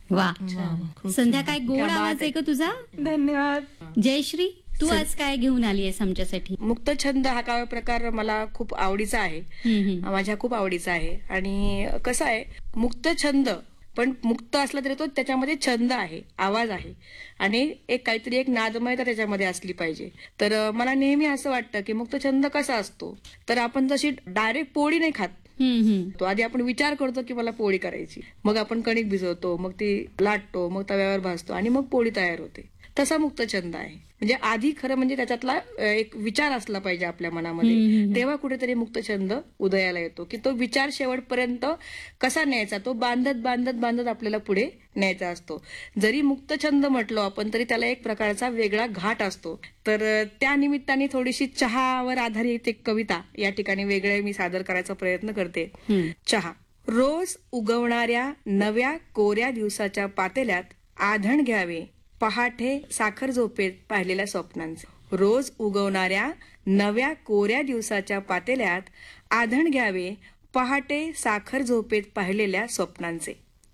वा, संध्या काय गोड क्या बात आवाज आहे का तुझा. धन्यवाद. जयश्री, तू आज काय घेऊन आली आहेस आमच्यासाठी. मुक्तछंद हा काव्य प्रकार मला खूप आवडीचा आहे. माझ्या खूप आवडीचा आहे. आणि कसं आहे, मुक्तछंद पण मुक्त असला तरी तो त्याच्यामध्ये छंद आहे, आवाज आहे आणि काहीतरी एक नादमयता त्याच्यामध्ये असली पाहिजे. तर मला नेहमी असं वाटतं की मुक्तछंद कसा असतो, तर आपण जशी डायरेक्ट पोळी नाही खात. तो आधी आपण विचार करतो की मला पोळी करायची, मग आपण कणिक भिजवतो, मग ती लाटतो, मग तव्यावर भाजतो आणि मग पोळी तयार होते. तसा मुक्तछंद आहे. म्हणजे आधी खरं म्हणजे त्याच्यातला एक विचार असला पाहिजे आपल्या मनामध्ये, तेव्हा कुठेतरी मुक्तछंद उदयाला येतो. की तो विचार शेवटपर्यंत कसा न्यायचा, तो बांधत बांधत बांधत आपल्याला पुढे न्यायचा असतो. जरी मुक्तछंद म्हटलो आपण तरी त्याला एक प्रकारचा वेगळा घाट असतो. तर त्या निमित्ताने थोडीशी चहावर आधारित एक कविता या ठिकाणी वेगळे मी सादर करायचा प्रयत्न करते. चहा. रोज उगवणाऱ्या नव्या कोऱ्या दिवसाच्या पातेल्यात आधण घ्यावे पहाटे साखर झोपेत पाहिलेल्या स्वप्नांचे. रोज उगवणाऱ्या नव्या कोऱ्या दिवसाच्या पातेल्यात आधण घ्यावे पहाटे साखर झोपेत पाहिलेल्या स्वप्नांचे.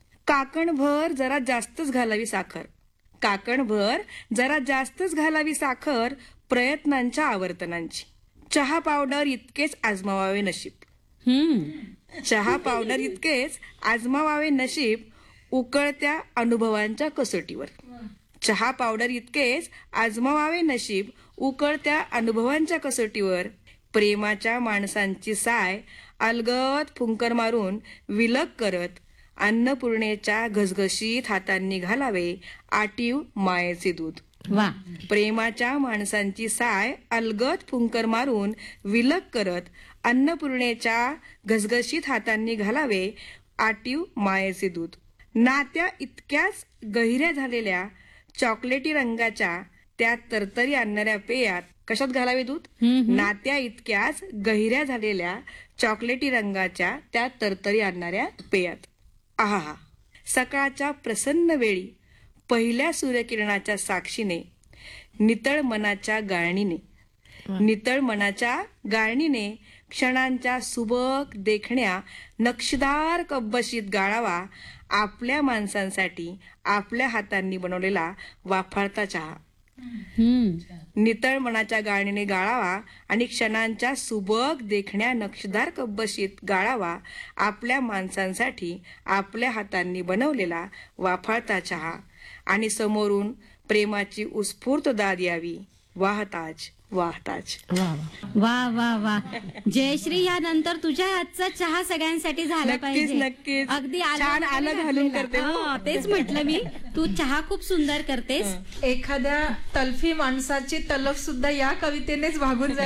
काकणभर जरा जास्तच घालावी साखर, काकणभर जरा जास्तच घालावी साखर प्रयत्नांच्या आवर्तनांची. चहा पावडर इतकेच आजमावावे नशीब, चहा पावडर इतकेच आजमावावे नशीब उकळत्या अनुभवांच्या कसोटीवर. चहा पावडर इतकेच आजमावावे नशीब उकळत्या अनुभवांच्या कसोटीवर. प्रेमाच्या माणसांची साय अलगद फुंकर मारून विलग करत अन्नपूर्णेच्या घसघशीत हातांनी घालावे आटीव मायेचे दूध. वा. प्रेमाच्या माणसांची साय अलगद फुंकर मारून विलग करत अन्नपूर्णेच्या घसघशीत हातांनी घालावे आटीव मायेचे दूध. नात्या इतक्याच गहिऱ्या झालेल्या चॉकलेटी रंगाच्या त्या तरतरी आणणाऱ्या पेयात कशात घालावे दूध. नात्या इतक्याच गहिऱ्या झालेल्या चॉकलेटी रंगाच्या त्या तरतरी आणणाऱ्या पेयात. आहा. सकाळच्या प्रसन्न वेळी पहिल्या सूर्यकिरणाच्या साक्षीने नितळ मनाच्या गाळणीने, नितळ मनाच्या गाळणीने क्षणांच्या सुबक देखण्या नक्षीदार कब्बशीत गाळावा आपल्या माणसांसाठी आपल्या हातांनी बनवलेला वाफाळता चहा. नितळ मनाच्या गाळणीने गाळावा आणि क्षणांच्या सुबक देखण्या नक्षीदार कब्बशीत गाळावा आपल्या माणसांसाठी आपल्या हातांनी बनवलेला वाफाळता चहा. आणि समोरून प्रेमाची उत्स्फूर्त दाद यावी वाहताज वाहताज. वा वा वा. जयश्री, यानंतर तुझ्या हातचा चहा सगळ्यांसाठी झाला पाहिजे. नक्कीच. अगदी छान आलं घालून करते. तेच म्हटलं मी, तू चहा खूप सुंदर करतेस. एखाद्या तलफी माणसाची तलफ सुद्धा या कवितेनेच भागून